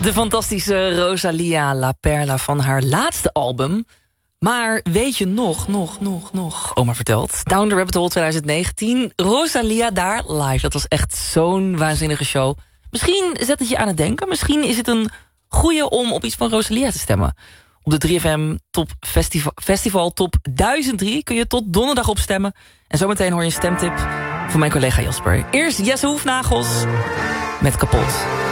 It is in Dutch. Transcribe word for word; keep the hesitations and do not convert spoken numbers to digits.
De fantastische Rosalia La Perla van haar laatste album. Maar weet je nog, nog, nog, nog... Oma vertelt. Down the Rabbit Hole twintig negentien. Rosalia daar live. Dat was echt zo'n waanzinnige show. Misschien zet het je aan het denken. Misschien is het een goeie om op iets van Rosalia te stemmen. Op de drie F M Top Festival, Festival Top duizend drie kun je tot donderdag opstemmen. En zometeen hoor je een stemtip van mijn collega Jasper. Eerst Jesse Hoefnagels met Kapot.